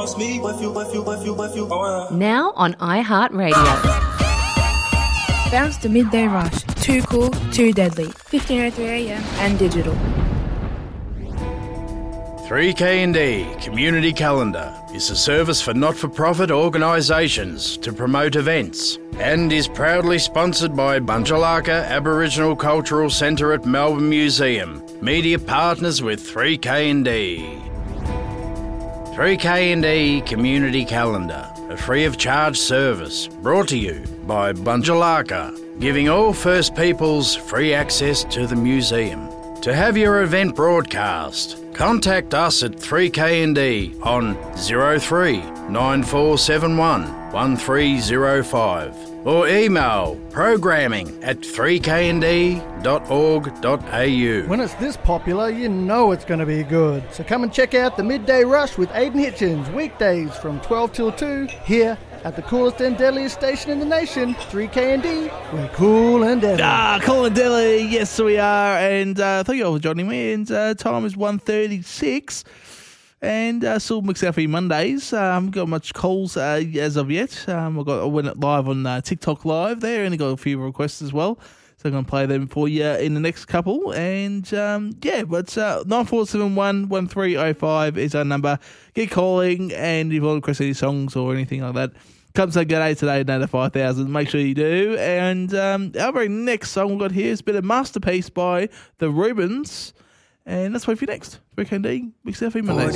Now on iHeartRadio. Bounce to Midday Rush. Too cool, too deadly. 15:03am and digital. 3K&D Community Calendar is a service for not-for-profit organisations to promote events and is proudly sponsored by Bunjalaka Aboriginal Cultural Centre at Melbourne Museum, media partners with 3K&D. 3K&D Community Calendar, a free-of-charge service brought to you by Bunjalaka, giving all First Peoples free access to the museum. To have your event broadcast, contact us at 3K&D on 03 9471 1305 or email programming@3knd.org.au. When it's this popular, you know it's going to be good. So come and check out the Midday Rush with Aidan Hitchens, weekdays from 12 till 2, here at the coolest and deadliest station in the nation, 3K&D. We're cool and deadly. Cool and deadly, yes we are. And thank you all for joining me. And time is 1:36. And still mix out for you Mondays. Haven't got much calls as of yet. I went live on TikTok Live there, and I got a few requests as well. So I'm going to play them for you in the next couple. And but 9471 1305 is our number. Get calling, and if you want to request any songs or anything like that, come say good day today, another 5,000. Make sure you do. And our very next song we've got here is a bit of Masterpiece by the Rubens. And let's wait for you next. 3K&D, Mix FM Mondays.